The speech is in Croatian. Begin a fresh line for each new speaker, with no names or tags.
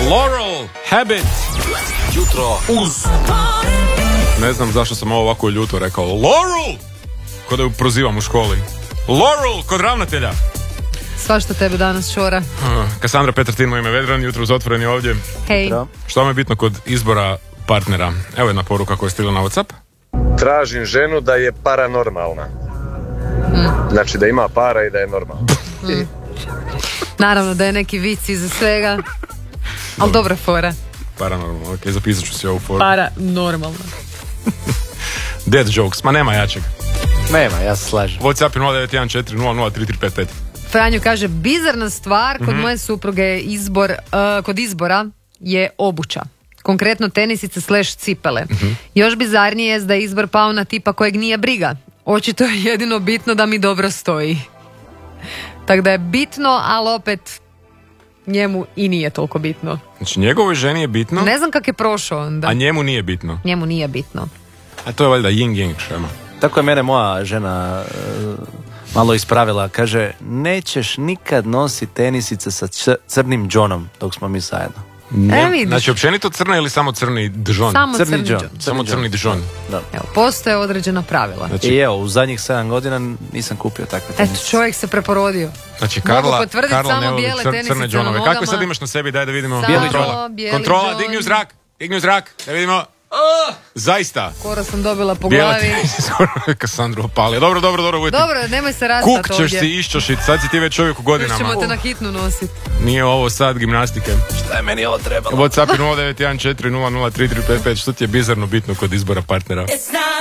Laurel Habit.
Jutro uz.
Ne znam zašto sam ovo ovako ljuto rekao. Laurel! Ko da ju prozivam u školi. Laurel, kod ravnatelja.
Svašta tebe danas šora.
Kassandra Petratin, moje ime Vedran, jutro uz otvoreni ovdje.
Hej.
Što vam je bitno kod izbora partnera? Evo jedna poruka koja je stigla na WhatsApp.
Tražim ženu da je paranormalna. Znači da ima para i da je normalna.
Naravno da je neki vic iza svega. Ali dobra fora.
Paranormalno, ok, zapisat ću si ovu foru.
Paranormalno.
Dead jokes, ma nema jačeg.
Nema, ja se slažem.
WhatsApp 0914003355.
Franjo kaže, bizarna stvar kod moje supruge je kod izbora je obuća. Konkretno tenisice / cipele. Još bizarnije je da je izbor pao na tipa kojeg nije briga. Očito je jedino bitno da mi dobro stoji. Tako da je bitno, ali opet njemu i nije toliko bitno.
Znači njegovoj ženi je bitno,
Ne znam kak je prošao onda.
a njemu nije bitno.
Njemu nije bitno.
A to je valjda yin-yang šema.
Tako je mene moja žena malo ispravila. Kaže, nećeš nikad nositi tenisice sa crnim džonom dok smo mi zajedno.
Vidiš.
Znači općenito crna ili samo crni džon?
Samo
Crni
crni
džon.
džon.
Samo crni džon.
Da.
Evo, postoje određena pravila.
Znači,
I evo, u zadnjih 7 godina nisam kupio takve
Eto,
tenisice.
čovjek se preporodio.
Znači
Mogu
Karla
potvrditi
ne
samo
voli
bijele tenisice
crne
na
džonove.
nogama.
Kako sad imaš na sebi, daj da vidimo.
Samo
Kontrola.
bijeli
Kontrola,
džon.
digni u zrak, da vidimo. Zaista.
Skoro sam dobila po
Bijela
glavi.
skoro je Kassandru opali. Dobro, uvjeti.
Dobro, nemoj se rastati
Kuk
ovdje.
ćeš si iščošit, sad si ti već čovjek u
Još
godinama.
ćemo te na hitnu nositi.
Nije ovo sad gimnastike.
Šta je meni ovo trebalo?
WhatsApp je 0914003355. Što ti je bizarno bitno kod izbora partnera?